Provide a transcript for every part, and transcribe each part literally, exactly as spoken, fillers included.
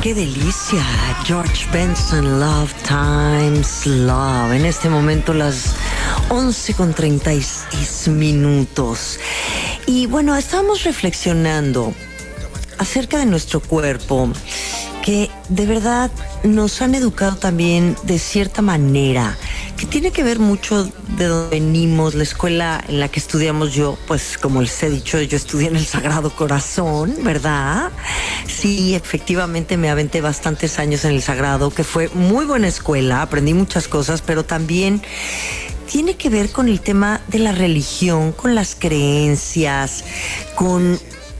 ¡Qué delicia! George Benson, Love Times Love. En este momento las once con treinta y seis minutos. Y bueno, estábamos reflexionando acerca de nuestro cuerpo, que de verdad nos han educado también de cierta manera, que tiene que ver mucho de donde venimos. La escuela en la que estudiamos yo, pues como les he dicho, yo estudié en el Sagrado Corazón, ¿verdad? Sí, efectivamente me aventé bastantes años en el Sagrado, que fue muy buena escuela, aprendí muchas cosas, pero también tiene que ver con el tema de la religión, con las creencias, con...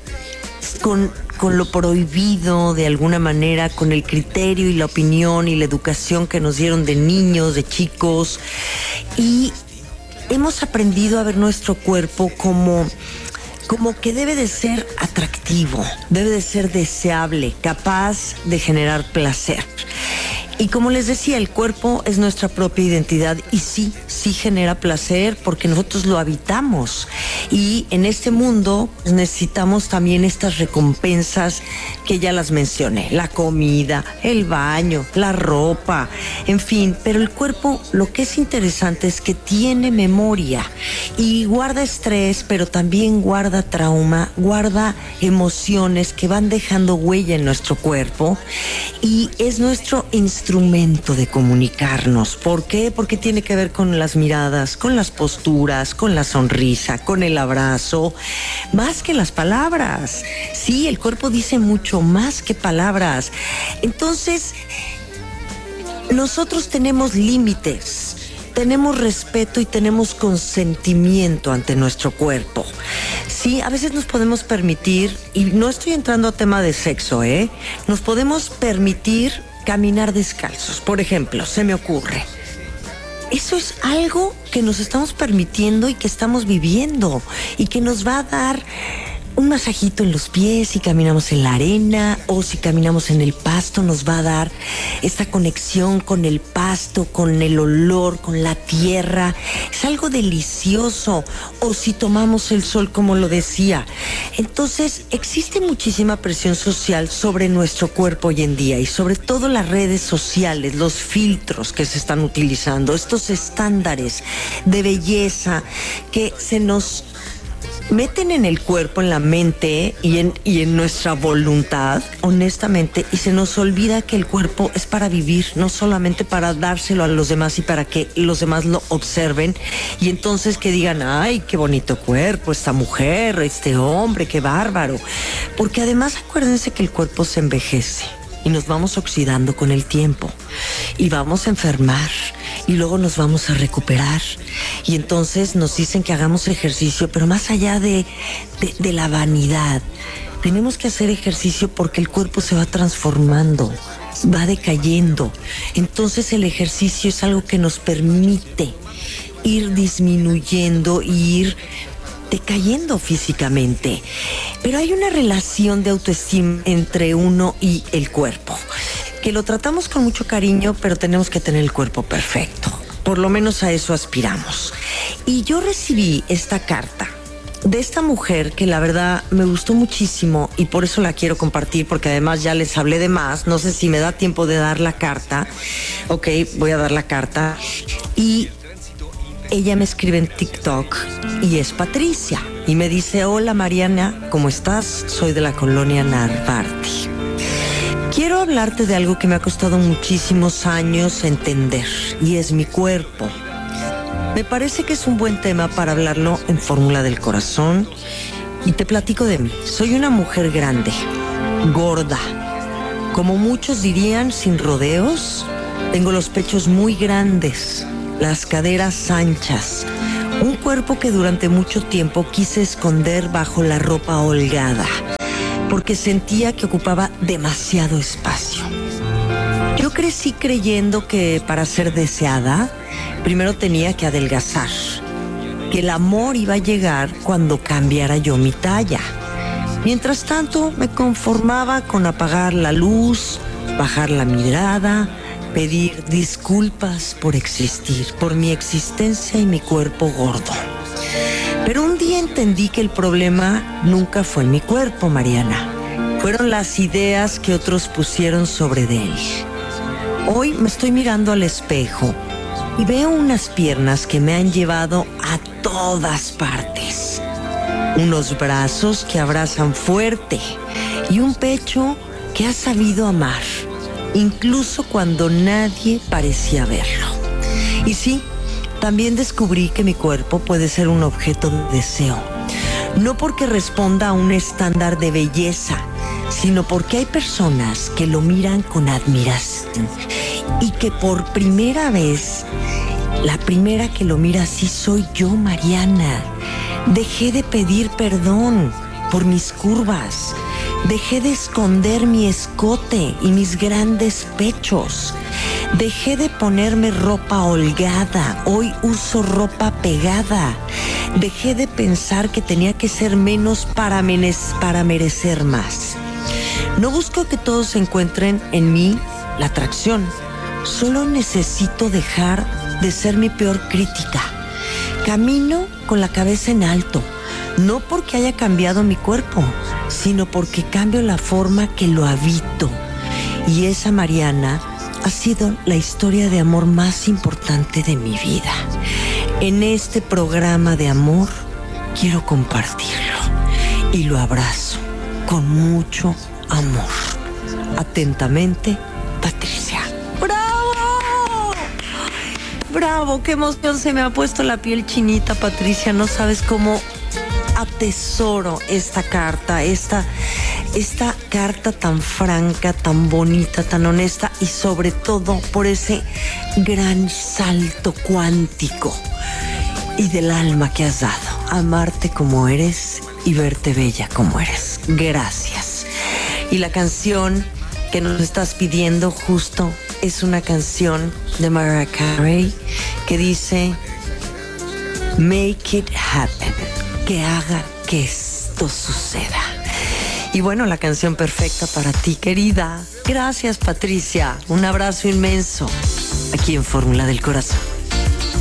con con lo prohibido de alguna manera, con el criterio y la opinión y la educación que nos dieron de niños, de chicos. Y hemos aprendido a ver nuestro cuerpo como, como que debe de ser atractivo, debe de ser deseable, capaz de generar placer. Y como les decía, el cuerpo es nuestra propia identidad y sí, sí genera placer porque nosotros lo habitamos. Y en este mundo necesitamos también estas recompensas que ya las mencioné. La comida, el baño, la ropa, en fin. Pero el cuerpo, lo que es interesante es que tiene memoria y guarda estrés, pero también guarda trauma, guarda emociones que van dejando huella en nuestro cuerpo y es nuestro instrumento de comunicarnos. ¿Por qué? Porque tiene que ver con las miradas, con las posturas, con la sonrisa, con el abrazo, más que las palabras. Sí, el cuerpo dice mucho más que palabras. Entonces, nosotros tenemos límites, tenemos respeto y tenemos consentimiento ante nuestro cuerpo. Sí, a veces nos podemos permitir, y no estoy entrando a tema de sexo, ¿eh? Nos podemos permitir caminar descalzos, por ejemplo, se me ocurre. Eso es algo que nos estamos permitiendo y que estamos viviendo y que nos va a dar un masajito en los pies si caminamos en la arena o si caminamos en el pasto. Nos va a dar esta conexión con el pasto, con el olor, con la tierra. Es algo delicioso. O si tomamos el sol, como lo decía. Entonces, existe muchísima presión social sobre nuestro cuerpo hoy en día y sobre todo las redes sociales, los filtros que se están utilizando, estos estándares de belleza que se nos meten en el cuerpo, en la mente y en, y en nuestra voluntad, honestamente, y se nos olvida que el cuerpo es para vivir, no solamente para dárselo a los demás y para que los demás lo observen y entonces que digan, ay, qué bonito cuerpo, esta mujer, este hombre, qué bárbaro. Porque además acuérdense que el cuerpo se envejece y nos vamos oxidando con el tiempo y vamos a enfermar y luego nos vamos a recuperar y entonces nos dicen que hagamos ejercicio, pero más allá de, de, de la vanidad, tenemos que hacer ejercicio porque el cuerpo se va transformando, va decayendo. Entonces el ejercicio es algo que nos permite ir disminuyendo y ir decayendo físicamente. Pero hay una relación de autoestima entre uno y el cuerpo, que lo tratamos con mucho cariño, pero tenemos que tener el cuerpo perfecto. Por lo menos a eso aspiramos. Y yo recibí esta carta de esta mujer que la verdad me gustó muchísimo y por eso la quiero compartir, porque además ya les hablé de más. No sé si me da tiempo de dar la carta. Ok, voy a dar la carta. Y ella me escribe en TikTok y es Patricia. Y me dice, hola Mariana, ¿cómo estás? Soy de la colonia Narvarte. Quiero hablarte de algo que me ha costado muchísimos años entender y es mi cuerpo. Me parece que es un buen tema para hablarlo en Fórmula del Corazón y te platico de mí. Soy una mujer grande, gorda, como muchos dirían, sin rodeos. Tengo los pechos muy grandes, las caderas anchas, un cuerpo que durante mucho tiempo quise esconder bajo la ropa holgada, porque sentía que ocupaba demasiado espacio. Yo crecí creyendo que para ser deseada, primero tenía que adelgazar, que el amor iba a llegar cuando cambiara yo mi talla. Mientras tanto, me conformaba con apagar la luz, bajar la mirada, pedir disculpas por existir, por mi existencia y mi cuerpo gordo. Pero un día entendí que el problema nunca fue mi cuerpo, Mariana. fueron las ideas que otros pusieron sobre de él. Hoy me estoy mirando al espejo y veo unas piernas que me han llevado a todas partes. Unos brazos que abrazan fuerte y un pecho que ha sabido amar, incluso cuando nadie parecía verlo. Y sí, también descubrí que mi cuerpo puede ser un objeto de deseo. No porque responda a un estándar de belleza, sino porque hay personas que lo miran con admiración y que por primera vez, la primera que lo mira así soy yo, Mariana. Dejé de pedir perdón por mis curvas. Dejé de esconder mi escote y mis grandes pechos. Dejé de ponerme ropa holgada. Hoy uso ropa pegada. Dejé de pensar que tenía que ser menos para, menes- para merecer más. No busco que todos encuentren en mí la atracción. Solo necesito dejar de ser mi peor crítica. Camino con la cabeza en alto. No porque haya cambiado mi cuerpo, sino porque cambio la forma que lo habito. Y esa, Mariana, ha sido la historia de amor más importante de mi vida. En este programa de amor quiero compartirlo y lo abrazo con mucho amor. Atentamente, Patricia. ¡Bravo! ¡Bravo! ¡Qué emoción! Se me ha puesto la piel chinita, Patricia. No sabes cómo atesoro esta carta, esta, esta carta tan franca, tan bonita, tan honesta y sobre todo por ese gran salto cuántico y del alma que has dado. Amarte como eres y verte bella como eres. Gracias. Y la canción que nos estás pidiendo justo es una canción de Mariah Carey que dice Make it happen. Que haga que esto suceda. Y bueno, la canción perfecta para ti, querida. Gracias, Patricia. Un abrazo inmenso aquí en Fórmula del Corazón.